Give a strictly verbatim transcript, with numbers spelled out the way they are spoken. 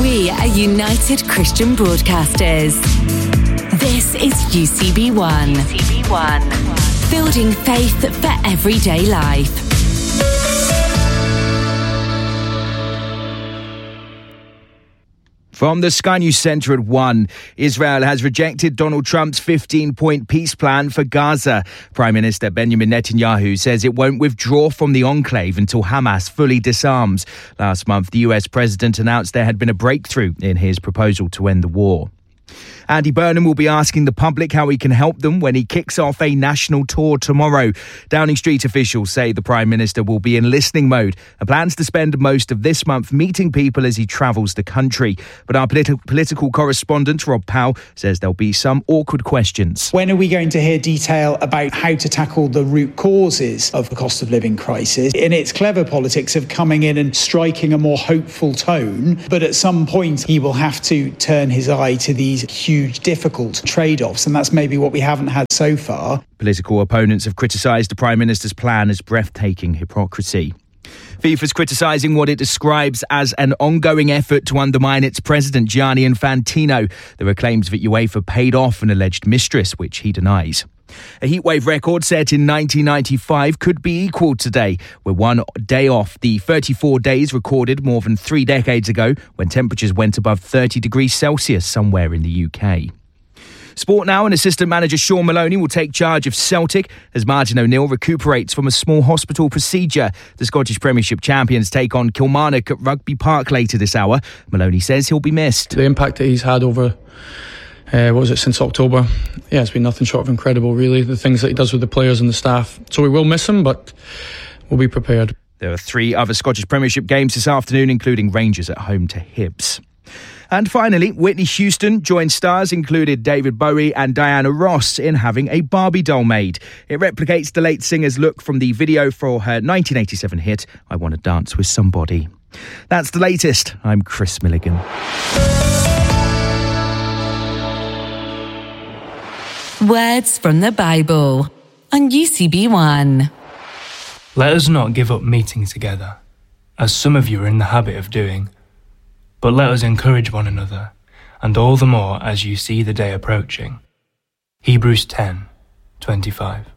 We are United Christian Broadcasters. This is U C B one. U C B one. Building faith for everyday life. From the Sky News Centre at one, Israel has rejected Donald Trump's fifteen-point peace plan for Gaza. Prime Minister Benjamin Netanyahu says it won't withdraw from the enclave until Hamas fully disarms. Last month, the U S president announced there had been a breakthrough in his proposal to end the war. Andy Burnham will be asking the public how he can help them when he kicks off a national tour tomorrow. Downing Street officials say the Prime Minister will be in listening mode and plans to spend most of this month meeting people as he travels the country. But our politi- political correspondent, Rob Powell, says there'll be some awkward questions. When are we going to hear detail about how to tackle the root causes of the cost of living crisis? In its clever politics of coming in and striking a more hopeful tone, but at some point he will have to turn his eye to these huge Huge, difficult trade-offs, and that's maybe what we haven't had so far. Political opponents have criticised the Prime Minister's plan as breathtaking hypocrisy. FIFA's criticising what it describes as an ongoing effort to undermine its president, Gianni Infantino. There are claims that UEFA paid off an alleged mistress, which he denies. A heatwave record set in nineteen ninety-five could be equalled today. We're one day off the thirty-four days recorded more than three decades ago when temperatures went above thirty degrees Celsius somewhere in the U K. Sport now, and assistant manager Sean Maloney will take charge of Celtic as Martin O'Neill recuperates from a small hospital procedure. The Scottish Premiership champions take on Kilmarnock at Rugby Park later this hour. Maloney says he'll be missed. The impact that he's had over Uh, what was it, since October? Yeah, it's been nothing short of incredible, really, the things that he does with the players and the staff. So we will miss him, but we'll be prepared. There are three other Scottish Premiership games this afternoon, including Rangers at home to Hibs. And finally, Whitney Houston joined stars included David Bowie and Diana Ross in having a Barbie doll made. It replicates the late singer's look from the video for her nineteen eighty-seven hit, I Want to Dance with Somebody. That's the latest. I'm Chris Milligan. Words from the Bible on U C B one. Let us not give up meeting together, as some of you are in the habit of doing, but let us encourage one another, and all the more as you see the day approaching. Hebrews ten twenty-five.